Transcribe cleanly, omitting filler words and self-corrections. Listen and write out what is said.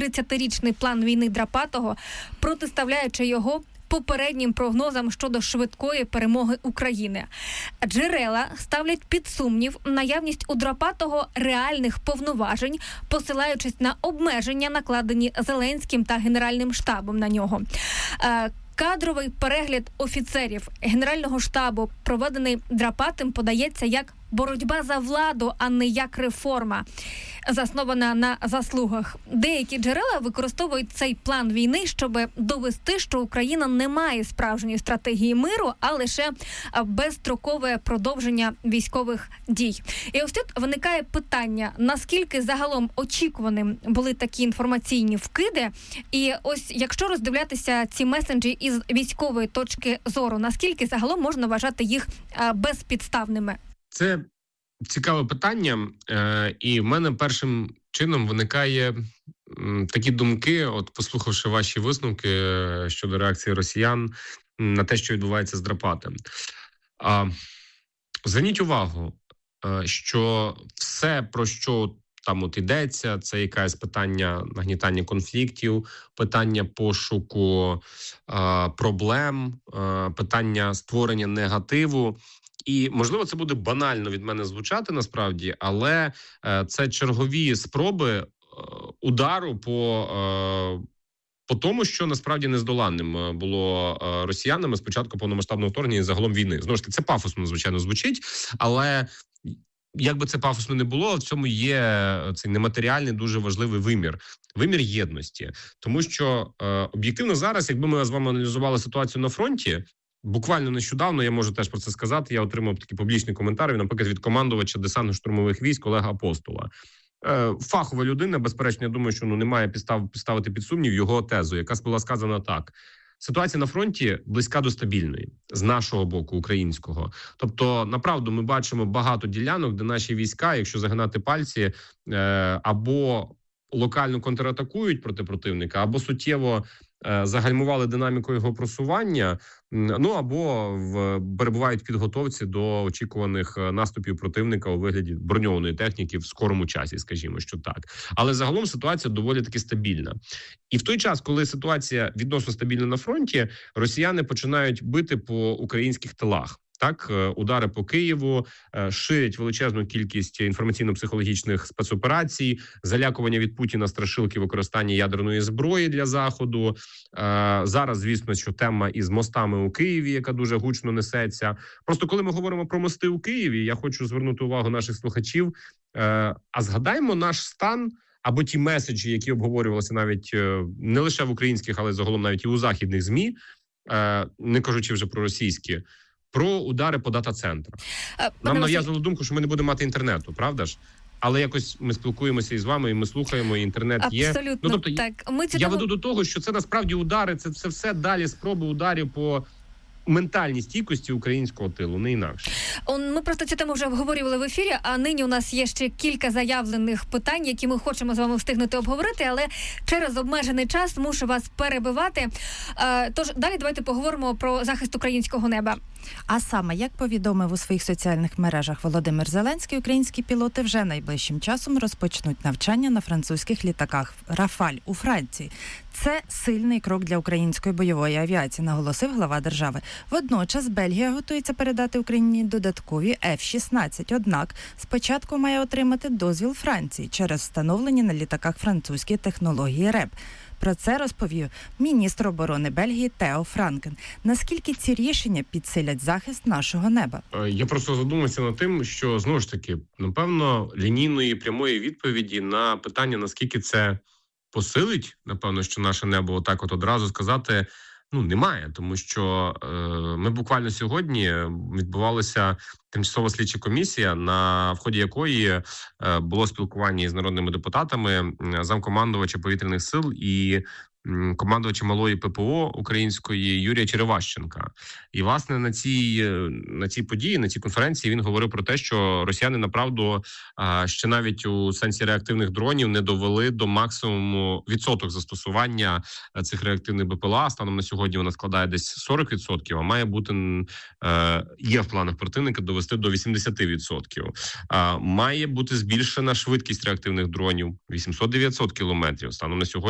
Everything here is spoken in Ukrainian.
30-річний план війни Драпатого, протиставляючи його попереднім прогнозам щодо швидкої перемоги України. Джерела ставлять під сумнів наявність у Драпатого реальних повноважень, посилаючись на обмеження, накладені Зеленським та Генеральним штабом на нього. Кадровий перегляд офіцерів Генерального штабу, проведений Драпатим, подається як боротьба за владу, а не як реформа, заснована на заслугах. Деякі джерела використовують цей план війни, щоб довести, що Україна не має справжньої стратегії миру, а лише безстрокове продовження військових дій. І ось тут виникає питання, наскільки загалом очікуваним були такі інформаційні вкиди, і ось якщо роздивлятися ці месенджі із військової точки зору, наскільки загалом можна вважати їх безпідставними? Це цікаве питання, і в мене першим чином виникає такі думки, от послухавши ваші висновки щодо реакції росіян на те, що відбувається з Драпатим. Зверніть увагу, що все, про що там от йдеться, це якесь питання нагнітання конфліктів, питання пошуку проблем, питання створення негативу. І, можливо, це буде банально від мене звучати насправді, але це чергові спроби удару по тому, що насправді нездоланним було росіянами з початку повномасштабного вторгнення і загалом війни. Знову ж таки, це пафосно, звичайно, звучить, але як би це пафосно не було, в цьому є цей нематеріальний, дуже важливий вимір єдності. Тому що об'єктивно зараз, якби ми з вами аналізували ситуацію на фронті, буквально нещодавно, я можу теж про це сказати, я отримав такий публічний коментар, наприклад, від командувача десантно-штурмових військ Олега Апостола. Фахова людина, безперечно, я думаю, що немає підстав ставити під сумнів його тезу, яка була сказана так. Ситуація на фронті близька до стабільної, з нашого боку, українського. Тобто, направду, ми бачимо багато ділянок, де наші війська, якщо загинати пальці, або локально контратакують проти противника, або суттєво загальмували динаміку його просування, або перебувають в підготовці до очікуваних наступів противника у вигляді броньованої техніки в скорому часі, скажімо, що так. Але загалом ситуація доволі таки стабільна. І в той час, коли ситуація відносно стабільна на фронті, росіяни починають бити по українських тилах. Так, удари по Києву, ширять величезну кількість інформаційно-психологічних спецоперацій, залякування від Путіна страшилки використання ядерної зброї для Заходу. Зараз, звісно, що тема із мостами у Києві, яка дуже гучно несеться. Просто коли ми говоримо про мости у Києві, я хочу звернути увагу наших слухачів, а згадаймо наш стан, або ті меседжі, які обговорювалися навіть не лише в українських, але загалом навіть і у західних ЗМІ, не кажучи вже про російські, про удари по дата-центрах. Нам нав'язали думку, що ми не будемо мати інтернету, правда ж? Але якось ми спілкуємося із вами, і ми слухаємо, і інтернет є. Абсолютно, тобто, так. Я веду до того, що це насправді удари, це все далі спроби ударів по ментальній стійкості українського тилу, не інакше. Ми просто цю тему вже обговорювали в ефірі, а нині у нас є ще кілька заявлених питань, які ми хочемо з вами встигнути обговорити, але через обмежений час мушу вас перебивати. Тож далі давайте поговоримо про захист українського неба. А саме, як повідомив у своїх соціальних мережах Володимир Зеленський, українські пілоти вже найближчим часом розпочнуть навчання на французьких літаках «Рафаль» у Франції. Це сильний крок для української бойової авіації, наголосив глава держави. Водночас Бельгія готується передати Україні додаткові F-16, однак спочатку має отримати дозвіл Франції через встановлені на літаках французькі технології РЕП. Про це розповів міністр оборони Бельгії Тео Франкен. Наскільки ці рішення підсилять захист нашого неба? Я просто задумався над тим, що, знову ж таки, напевно, лінійної прямої відповіді на питання, наскільки це посилить, напевно, що наше небо, отак от одразу сказати, немає. Тому що ми буквально сьогодні відбувалася тимчасова слідча комісія, в ході якої було спілкування із народними депутатами, замкомандувача повітряних сил і командувача малої ППО української Юрія Череващенка. І, власне, на цій події, на цій конференції він говорив про те, що росіяни, направду, ще навіть у сенсі реактивних дронів не довели до максимуму відсоток застосування цих реактивних БПЛА. Станом на сьогодні вона складає десь 40%, а має бути, є в планах противника довести до 80%. Має бути збільшена швидкість реактивних дронів 800-900 кілометрів. Станом на сьогодні